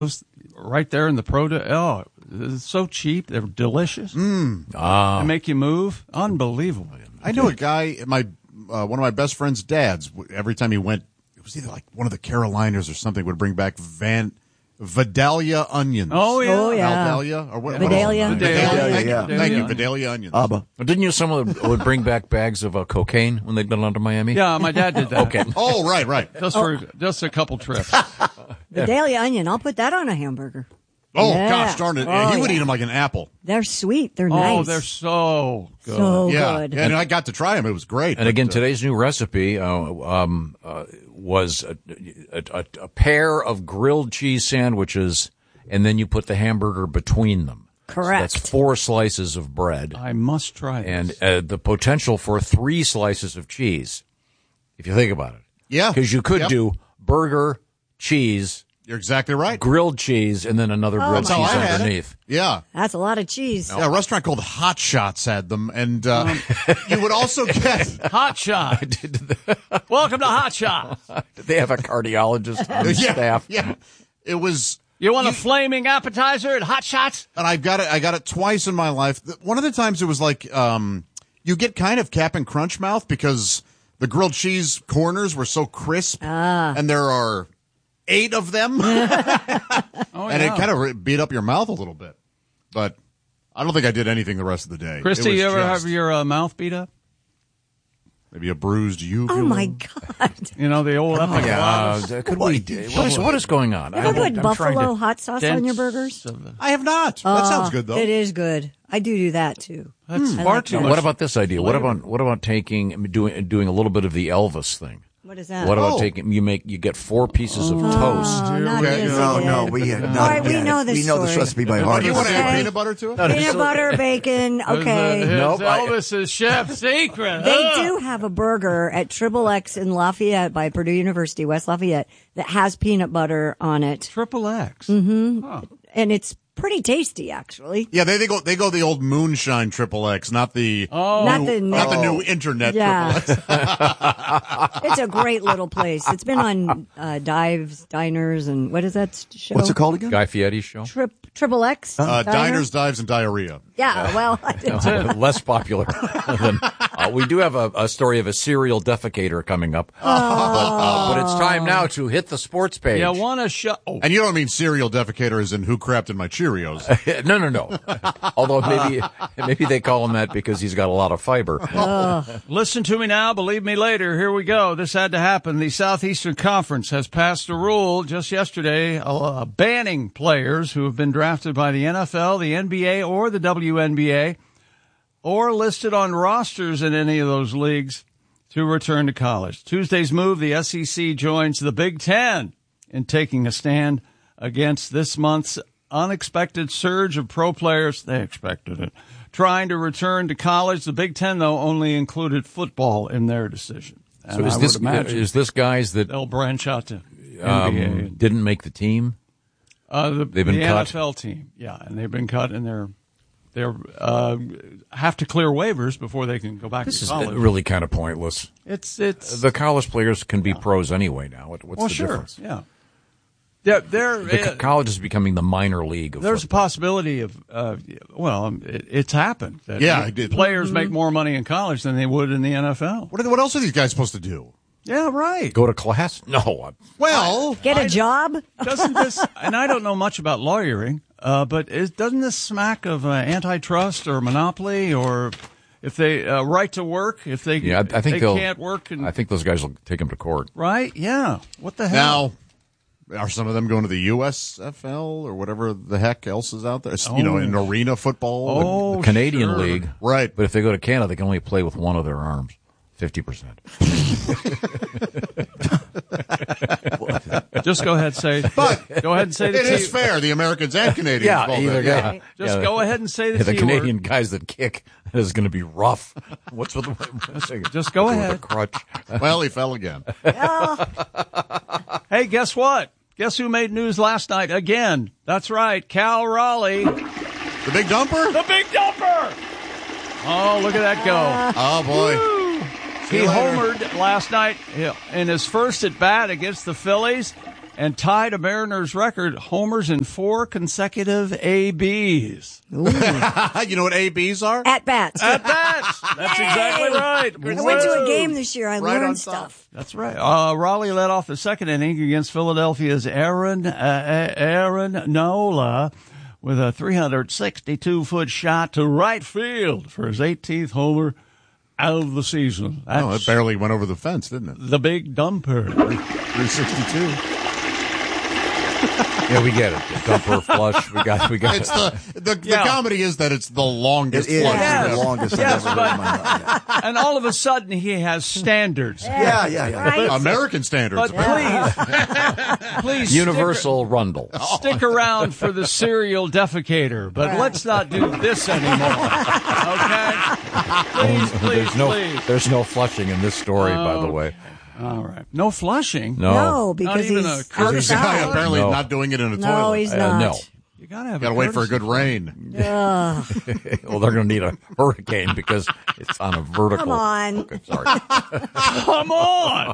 right there in the Oh, it's so cheap. They're delicious. They make you move. Unbelievable. I know a guy, one of my best friend's dads, every time he went, it was either like one of the Carolinas or something, would bring back Vidalia onions. Oh, yeah. Oh, yeah. Vidalia? Or what? Vidalia. Vidalia. Yeah. Thank you, Vidalia onions. Abba. Didn't you someone would bring back bags of cocaine when they'd been down to Miami? Yeah, my dad did that. Okay. Oh, right. Just a couple trips. The daily onion. I'll put that on a hamburger. Oh, Yeah. gosh darn it. Oh, He would yeah. eat them like an apple. They're sweet. They're nice. Oh, they're so good. so Yeah. good. And I got to try them. It was great. And again, today's new recipe was a pair of grilled cheese sandwiches, and then you put the hamburger between them. Correct. So that's 4 slices of bread. I must try this. And the potential for 3 slices of cheese, if you think about it. Yeah. Because you could Yep. do burger, cheese, You're exactly right. grilled cheese, and then another grilled my cheese That's how I had it. underneath. Yeah. That's a lot of cheese. Yeah, a restaurant called Hot Shots had them, and you would also get Hot Shot. Welcome to Hot Shot. Did they have a cardiologist on the staff? Yeah, it was. You want a flaming appetizer at Hot Shots? And I got it twice in my life. One of the times it was like you get kind of Cap'n Crunch mouth because the grilled cheese corners were so crisp, and there are 8 of them, and it kind of beat up your mouth a little bit. But I don't think I did anything the rest of the day. Christy, It was you ever just have your mouth beat up? maybe a bruised uvula? Oh, my God. You know, the old epiglottis. Could we? What is going on? Ever put I'm buffalo trying to- hot sauce on your burgers? I have not. That sounds good though. It is good. I do that, too. That's I far like too that. much. What about this idea? What about doing a little bit of the Elvis thing? What is that? What about Oh. taking you get 4 pieces of toast? Oh, not Okay. this No, again. no, we have not. All right, we yet. know this We know this story. recipe by heart. Do you want to add Okay. peanut butter to it? Peanut butter, bacon, okay. Nope, Elvis's chef secret. They do have a burger at Triple X in Lafayette by Purdue University, West Lafayette, that has peanut butter on it. Triple X. And it's pretty tasty, actually. Yeah, they go the old moonshine Triple X, not the Not the new internet Yeah. Triple X. It's a great little place. It's been on Dives, Diners, and what is that show? What's it called again? Guy Fieri's show. Triple X? Diner? Diners, dives, and diarrhea. Yeah, well, I didn't. Less popular than we do have a story of a serial defecator coming up, but it's time now to hit the sports page. You want to show? Oh, And you don't mean serial defecator as in who crapped in my Cheerios. No. Although maybe they call him that because he's got a lot of fiber. listen to me now, believe me later. Here we go. This had to happen. The Southeastern Conference has passed a rule just yesterday banning players who have been drafted by the NFL, the NBA, or the WNBA, or listed on rosters in any of those leagues to return to college. Tuesday's move, the SEC joins the Big Ten in taking a stand against this month's unexpected surge of pro players. They expected it. Trying to return to college. The Big Ten, though, only included football in their decision. And So I would imagine is this guys that they'll branch out to NBA. didn't make the team? They've been the cut? NFL team, yeah, and they've been cut, and they're have to clear waivers before they can go back This to is college. really kind of pointless. It's The college players can be pros anyway now. What's well, the sure, difference? yeah. College is becoming the minor league of There's a football. possibility of, it's happened. That Yeah, it did. players make more money in college than they would in the NFL. What else are these guys supposed to do? Yeah, right. Go to class? No. Well, Get a job? Doesn't this? And I don't know much about lawyering, but doesn't this smack of antitrust or monopoly, or if they right to work, if they Yeah, I think they they'll can't work, and, I think those guys will take him to court. right? Yeah. What the hell? now, are some of them going to the USFL or whatever the heck else is out there? In arena football? Oh, The Canadian sure. League. Right. But if they go to Canada, they can only play with one of their arms. 50%. Just go ahead and say. But go ahead and say the it is T- fair. The Americans and Canadians. Yeah, both either have. guy. Just Yeah. go ahead and say the Yeah, the T Canadian word. guys that kick is going to be rough. What's with the Just go with ahead. the crutch? Well, he fell again. Hey, guess what? Guess who made news last night again? That's right, Cal Raleigh, The big dumper? the big dumper. Oh, look at that go! Oh, boy. He homered last night in his first at bat against the Phillies, and tied a Mariners record, homers in 4 consecutive ABs. You know what ABs are? At bats. At bats. That's exactly right. I went to a game this year. I Right on learned top. stuff. That's right. Raleigh led off the second inning against Philadelphia's Aaron Nola with a 362-foot shot to right field for his 18th homer of the season. That's Oh, it barely went over the fence, didn't it? the big dumper. 362. Yeah, we get it. The dumper flush. We got It's it. the Yeah. comedy is that it's the longest It is flush. Yes. the longest Yes, I've ever heard in my life. And all of a sudden, he has standards. Yeah. Right? American standards. But please Universal Rundle. stick around for the serial defecator. But let's not do this anymore. Okay? Please, There's no flushing in this story, by the way. All right. No flushing. No. No, because even he's a courtesy This guy outside. apparently No. not doing it in a No, toilet. he's not. No. You gotta have. Gotta wait for a good rain. Well, they're going to need a hurricane because it's on a vertical. Come on. Okay, sorry. Come on.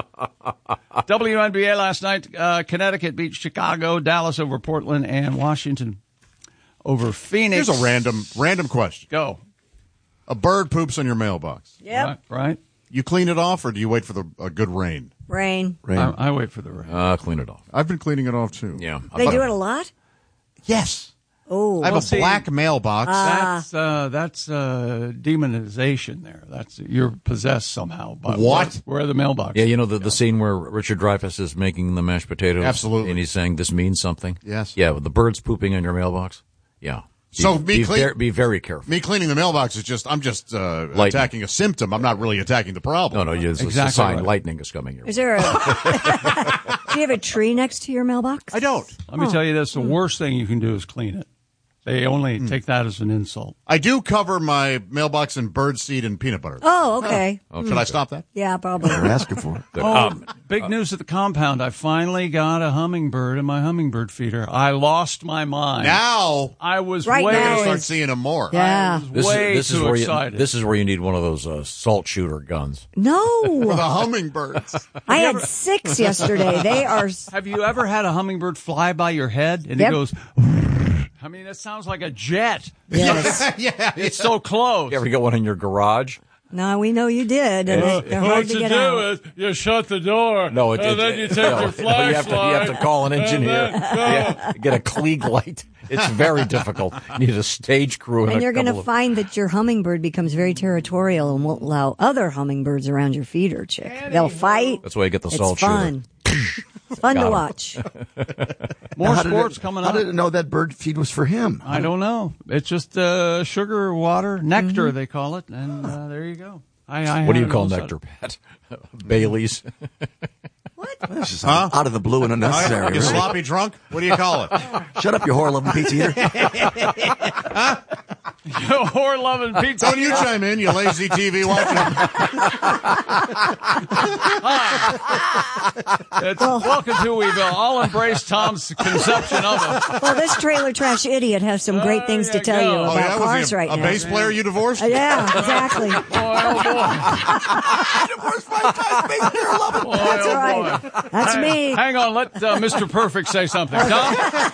WNBA last night. Connecticut beat Chicago, Dallas over Portland, and Washington over Phoenix. Here's a random question. Go. A bird poops on your mailbox. Yep. Right. You clean it off, or do you wait for a good rain? Rain. I wait for the rain. Clean it off. I've been cleaning it off too. Yeah. They do it a lot? Yes. Oh. I have a black mailbox. That's demonization there. That's you're possessed somehow by What? where the mailbox. Yeah, you know the scene where Richard Dreyfuss is making the mashed potatoes? Absolutely. And he's saying this means something? Yes. Yeah, with the birds pooping in your mailbox? Yeah. So be very careful. Me cleaning the mailbox is I'm just attacking a symptom. I'm not really attacking the problem. No, it's Exactly a sign right. lightning is coming here. Is there a... Do you have a tree next to your mailbox? I don't. Let me tell you this: the worst thing you can do is clean it. They only take that as an insult. I do cover my mailbox in birdseed and peanut butter. Oh, okay. Should I stop that? Yeah, probably. They're asking for it. Big news at the compound. I finally got a hummingbird in my hummingbird feeder. I lost my mind. Now I was Right way now start is- seeing them more. Yeah. way too where excited. this is where you need one of those salt shooter guns. For No. the hummingbirds. I had 6 yesterday. They are... Have you ever had a hummingbird fly by your head and Yep. it goes? I mean, it sounds like a jet. Yes. Yeah. It's so close. You ever get one in your garage? No, we know you did. And they're hard to get out. is you shut the door. No, and then you take no, your flashlight. You have to call an engineer. then Yeah, get a Klieg light. It's very difficult. You need a stage crew. And a you're going to couple of- find that your hummingbird becomes very territorial and won't allow other hummingbirds around your feeder, chick. They'll fight. That's why you get the It's salt fun. It's fun to Got 'em. watch. More How did sports it- coming How up. did it know that bird feed was for him? I don't know. It's just sugar, water, nectar, they call it. And there you go. What do you had call it all nectar, Pat? Bailey's. It's just out of the blue and unnecessary. You right? sloppy drunk? What do you call it? Shut up, you whore-loving pizza eater. Whore loving pizza. Don't you chime in, you lazy TV watcher. Welcome to Weeville. I'll embrace Tom's conception of it. Well, this trailer trash idiot has some great things to tell you go. about was cars he right a now. bass player you divorced? Yeah, exactly. Boy, oh boy. That's right. That's me. Hang on, let Mr. Perfect say something. Tom?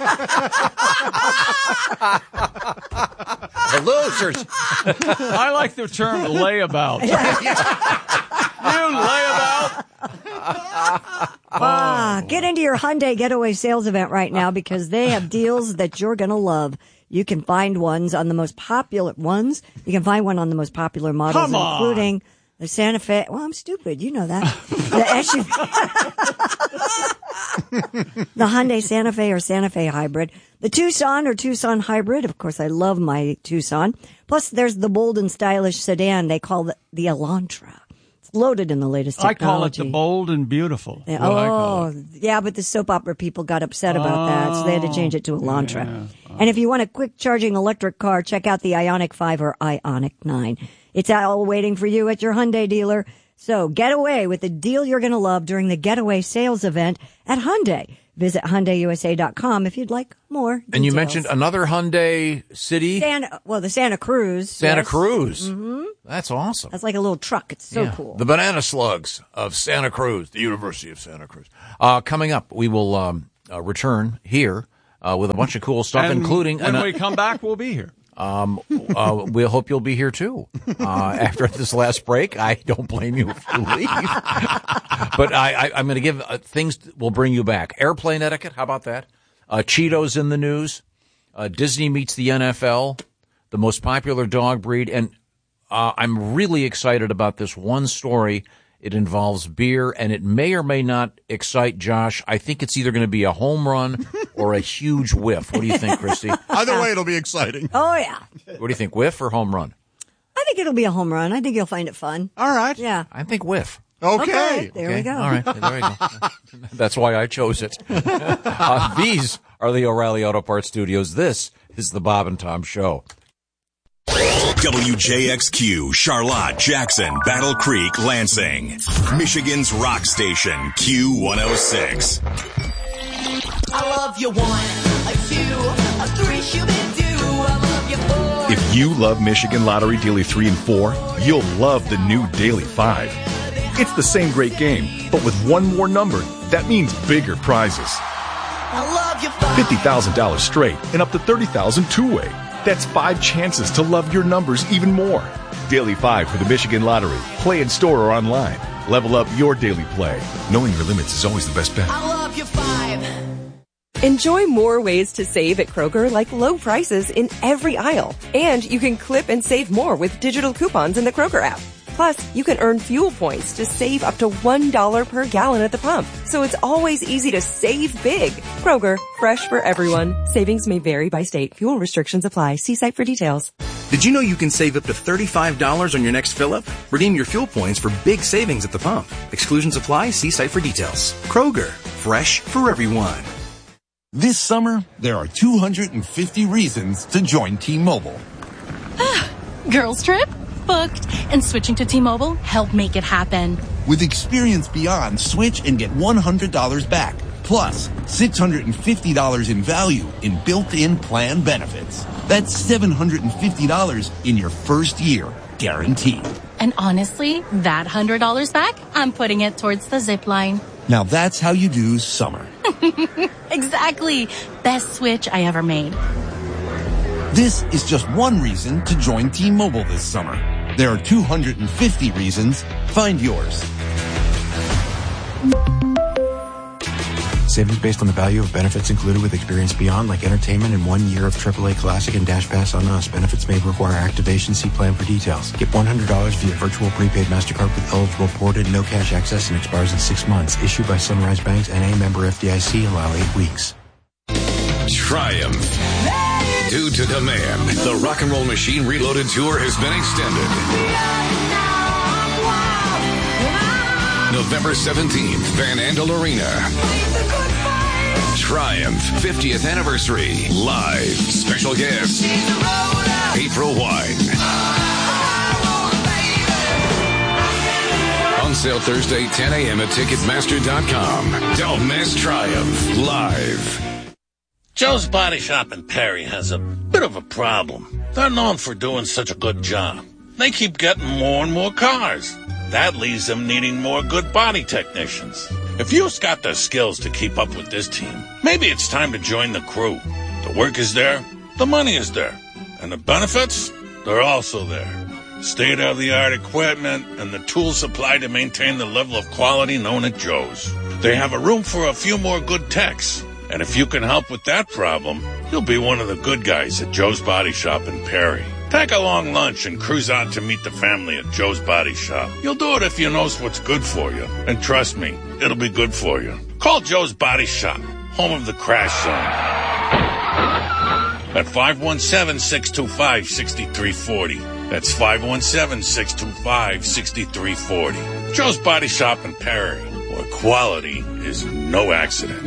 The losers. I like the term layabout. You layabout? Get into your Hyundai Getaway sales event right now because they have deals that you're going to love. You can find ones on the most popular ones. You can find one on the most popular models, Come on. including the Santa Fe. Well, I'm stupid. You know that. The SUV. The Hyundai Santa Fe or Santa Fe Hybrid. The Tucson or Tucson Hybrid. Of course, I love my Tucson. Plus, there's the bold and stylish sedan they call the Elantra. It's loaded in the latest I technology. call it the bold and beautiful. Yeah, What I call it. yeah, but the soap opera people got upset about that, so they had to change it to Elantra. And if you want a quick charging electric car, check out the Ioniq 5 or Ioniq 9. It's all waiting for you at your Hyundai dealer. So get away with the deal you're going to love during the Getaway Sales event at Hyundai. Visit HyundaiUSA.com if you'd like more details. And you mentioned another Hyundai city? The Santa Cruz. Santa Cruz. Mm-hmm. That's awesome. That's like a little truck. It's so cool. The Banana Slugs of Santa Cruz, the University of Santa Cruz. Coming up, we will return here with a bunch of cool stuff, including... When we come back, we'll be here. We hope you'll be here too. After this last break, I don't blame you if you leave. But I'm going to give things will bring you back. Airplane etiquette, how about that? Cheetos in the news. Disney meets the NFL, the most popular dog breed. And I'm really excited about this one story. It involves beer, and it may or may not excite Josh. I think it's either going to be a home run or a huge whiff. What do you think, Christy? Either way, it'll be exciting. Oh, yeah. What do you think, whiff or home run? I think it'll be a home run. I think you'll find it fun. All right. Yeah. I think whiff. Okay. There we go. All right. There we go. That's why I chose it. These are the O'Reilly Auto Parts Studios. This is the Bob and Tom Show. WJXQ, Charlotte, Jackson, Battle Creek, Lansing. Michigan's rock station, Q106. I love you 1, a 2, a 3, Shoo-Be-Doo. I love you 4. If you love Michigan Lottery Daily 3 and 4, you'll love the new Daily 5. It's the same great game, but with one more number, that means bigger prizes. I love you 5. $50,000 straight and up to $30,000 two-way. That's 5 chances to love your numbers even more. Daily 5 for the Michigan Lottery. Play in store or online. Level up your daily play. Knowing your limits is always the best bet. I love you 5. Enjoy more ways to save at Kroger, like low prices in every aisle. And you can clip and save more with digital coupons in the Kroger app. Plus, you can earn fuel points to save up to $1 per gallon at the pump. So it's always easy to save big. Kroger, fresh for everyone. Savings may vary by state. Fuel restrictions apply. See site for details. Did you know you can save up to $35 on your next fill-up? Redeem your fuel points for big savings at the pump. Exclusions apply. See site for details. Kroger, fresh for everyone. This summer, there are 250 reasons to join T-Mobile. Girls trip? Booked. And switching to T-Mobile helped make it happen. With Experience Beyond, switch and get $100 back. Plus, $650 in value in built-in plan benefits. That's $750 in your first year, guaranteed. And honestly, that $100 back, I'm putting it towards the zip line. Now that's how you do summer. Exactly. Best switch I ever made. This is just one reason to join T-Mobile this summer. There are 250 reasons. Find yours. Savings based on the value of benefits included with Experience Beyond, like entertainment and 1 year of AAA Classic and Dash Pass on Us. Benefits may require activation. See plan for details. Get $100 via virtual prepaid MasterCard with eligible ported, no cash access, and expires in 6 months. Issued by Sunrise Banks, N.A. member FDIC. Allow 8 weeks. Triumph. Due to demand, the Rock and Roll Machine Reloaded Tour has been extended. November 17th, Van Andel Arena. Triumph 50th Anniversary. Live. Special guest, April Wine. On sale Thursday, 10 a.m. at Ticketmaster.com. Don't miss Triumph. Live. Joe's Body Shop in Perry has a bit of a problem. They're known for doing such a good job. They keep getting more and more cars. That leaves them needing more good body technicians. If you've got the skills to keep up with this team, maybe it's time to join the crew. The work is there, the money is there, and the benefits, they're also there. State-of-the-art equipment and the tools supplied to maintain the level of quality known at Joe's. They have a room for a few more good techs. And if you can help with that problem, you'll be one of the good guys at Joe's Body Shop in Perry. Take a long lunch and cruise out to meet the family at Joe's Body Shop. You'll do it if you know what's good for you. And trust me, it'll be good for you. Call Joe's Body Shop, home of the Crash Zone, at 517-625-6340. That's 517-625-6340. Joe's Body Shop in Perry, where quality is no accident.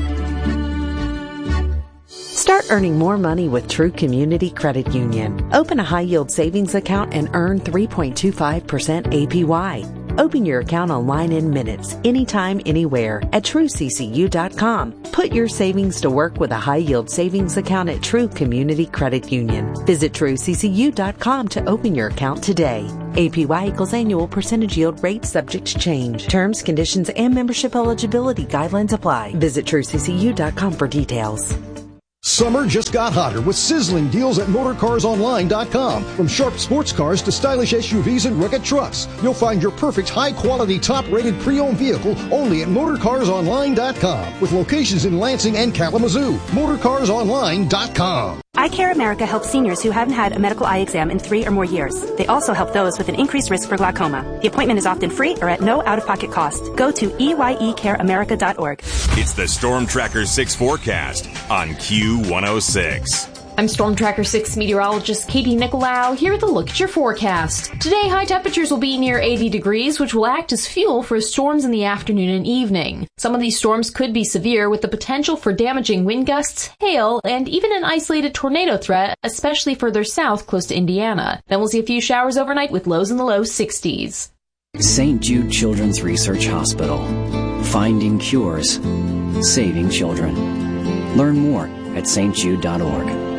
Start earning more money with True Community Credit Union. Open a high-yield savings account and earn 3.25% APY. Open your account online in minutes, anytime, anywhere at TrueCCU.com. Put your savings to work with a high-yield savings account at True Community Credit Union. Visit TrueCCU.com to open your account today. APY equals annual percentage yield rate subject to change. Terms, conditions, and membership eligibility guidelines apply. Visit TrueCCU.com for details. Summer just got hotter with sizzling deals at MotorCarsOnline.com. From sharp sports cars to stylish SUVs and rugged trucks, you'll find your perfect high-quality, top-rated pre-owned vehicle only at MotorCarsOnline.com. With locations in Lansing and Kalamazoo. MotorCarsOnline.com. Eye Care America helps seniors who haven't had a medical eye exam in 3 or more years. They also help those with an increased risk for glaucoma. The appointment is often free or at no out-of-pocket cost. Go to EYECareAmerica.org. It's the Storm Tracker 6 forecast on Q106. I'm Storm Tracker 6 meteorologist Katie Nicolau here with a look at your forecast. Today, high temperatures will be near 80 degrees, which will act as fuel for storms in the afternoon and evening. Some of these storms could be severe with the potential for damaging wind gusts, hail, and even an isolated tornado threat, especially further south close to Indiana. Then we'll see a few showers overnight with lows in the low 60s. St. Jude Children's Research Hospital. Finding cures. Saving children. Learn more at stjude.org.